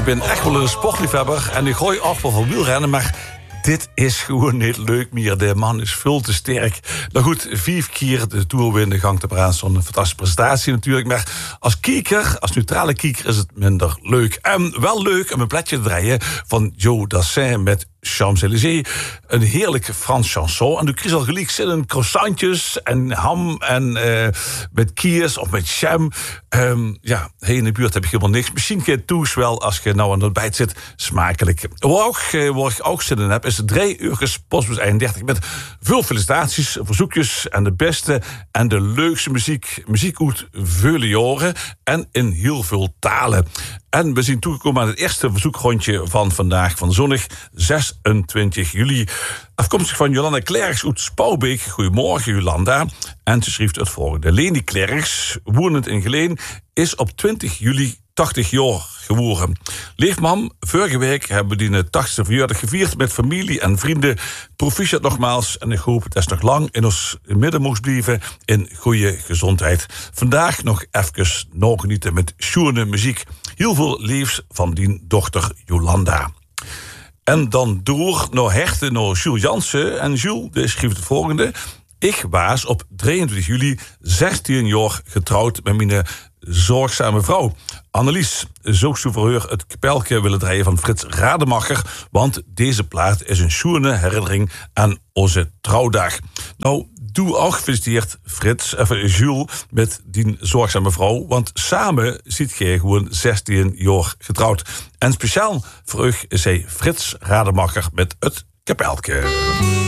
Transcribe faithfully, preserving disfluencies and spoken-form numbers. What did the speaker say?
ben echt wel een sportliefhebber en ik gooi ook wel van wielrennen, maar dit is gewoon niet leuk meer. De man is veel te sterk. Nou goed, vijf keer de Tour winnen, gang te praten. Zo'n fantastische prestatie natuurlijk. Maar als kieker, als neutrale kieker, is het minder leuk. En wel leuk om een plekje te draaien van Joe Dassin met Champs-Élysées. Een heerlijke Frans chanson. En de krijg al gelijk zitten croissantjes en ham en uh, met kiers of met jam. Um, ja, hier in de buurt heb ik helemaal niks. Misschien kun je toes wel als je nou aan het bijt zit. Smakelijk. Waar, ook, uh, waar ik ook zin in heb, is de drie uur Postbus eenendertig met veel felicitaties, verzoekjes en de beste en de leukste muziek. Muziek uit vele jaren en in heel veel talen. En we zijn toegekomen aan het eerste verzoekrondje van vandaag, van zonnig zesentwintig juli. Afkomstig van Jolanda Klerks uit Spouwbeek. Goedemorgen, Jolanda. En ze schreef het volgende. Leni Klerks, woonend in Geleen, is op twintig juli tachtig jaar geworden. Leefmam, vorige week hebben we die tachtigste verjaardag gevierd met familie en vrienden. Proficiat nogmaals en ik hoop dat het nog lang in ons midden mocht blijven in goede gezondheid. Vandaag nog even nagenieten met schoene muziek. Heel veel liefs van die dochter Jolanda. En dan door naar Herten, naar Jules Jansen. En Jules, die schreef het volgende. Ik was op drieëntwintig juli zestien jaar getrouwd met mijn zorgzame vrouw. Annelies, zo zou voor haar het kapelke willen draaien van Frits Rademacher, want deze plaat is een schoene herinnering aan onze trouwdag. Nou, doe ook gefeliciteerd Frits, even Jules, met die zorgzame vrouw, want samen ziet jij gewoon zestien jaar getrouwd. En speciaal voor u is hij Frits Rademacher met het kapelke.